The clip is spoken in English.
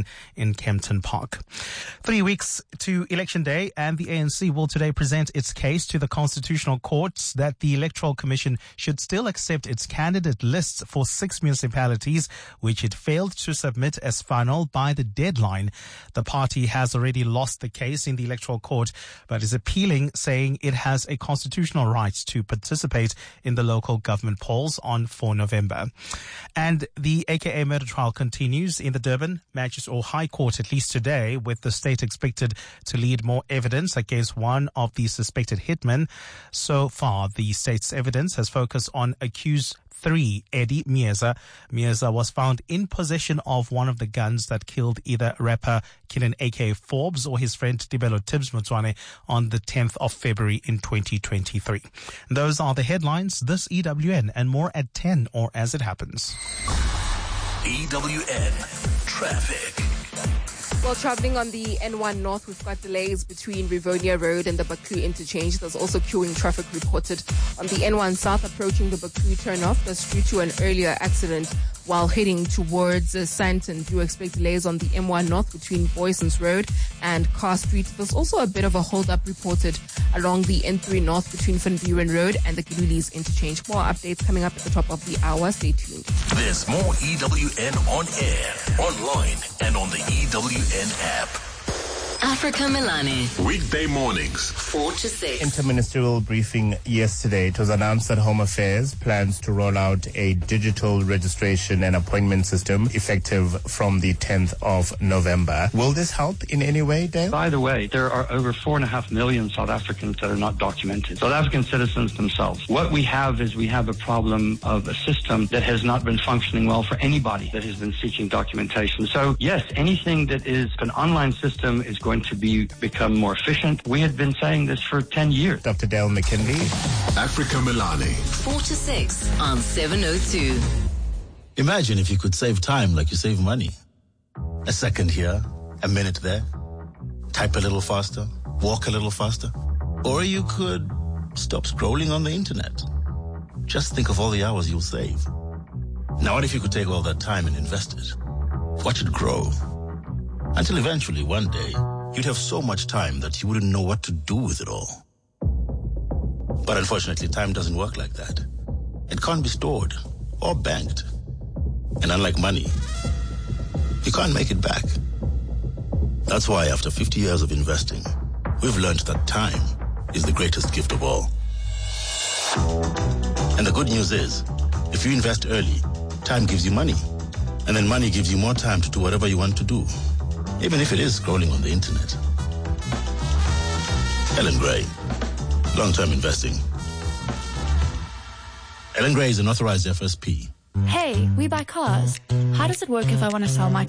station in Kempton Park. 3 weeks to Election Day, and the ANC will today present its case to the Constitutional Court that the Electoral Commission should still accept its candidate lists for 6 municipalities, which it failed to submit as final by the deadline. The party has already lost the case in the Electoral Court, but is appealing, saying it has a constitutional right to participate in the local government polls on 4 November. And the AKA murder trial continues in the Durban Magistrate High Court, at least today, with the state expected to lead more evidence against one of the suspected hitmen. So far, the state's evidence has focused on accused 3, Eddie Mieza. Mieza was found in possession of one of the guns that killed either rapper Killen A.K. Forbes or his friend Tibelo Tibbs Motwane on the 10th of February in 2023. Those are the headlines. This EWN and more at 10 or as it happens. EWN Traffic. Well, traveling on the N1 North, we've got delays between Rivonia Road and the Baku interchange. There's also queuing traffic reported on the N1 South approaching the Baku turnoff. That's due to an earlier accident while heading towards Sandton. Do expect delays on the M1 North between Boysons Road and Carr Street. There's also a bit of a hold-up reported along the N3 North between Van Buren Road and the Gilulis interchange. More updates coming up at the top of the hour. Stay tuned. There's more EWN on air, online, and on the EWN app. Africa Milani. Weekday mornings, 4 to 6. Interministerial briefing yesterday. It was announced that Home Affairs plans to roll out a digital registration and appointment system effective from the 10th of November. Will this help in any way, Dale? By the way, there are over 4.5 million South Africans that are not documented. South African citizens themselves. What we have is we have a problem of a system that has not been functioning well for anybody that has been seeking documentation. So yes, anything that is an online system is going to become more efficient. We had been saying this for 10 years. Dr. Dale McKinley. Africa Milani. 4 to 6 on 702. Imagine if you could save time like you save money. A second here, a minute there. Type a little faster, walk a little faster. Or you could stop scrolling on the internet. Just think of all the hours you'll save. Now what if you could take all that time and invest it? Watch it grow. Until eventually, one day, you'd have so much time that you wouldn't know what to do with it all. But unfortunately, time doesn't work like that. It can't be stored or banked. And unlike money, you can't make it back. That's why after 50 years of investing, we've learned that time is the greatest gift of all. And the good news is, if you invest early, time gives you money. And then money gives you more time to do whatever you want to do, even if it is scrolling on the internet. Ellen Gray, long-term investing. Ellen Gray is an authorized FSP. Hey, we buy cars. How does it work if I want to sell my car?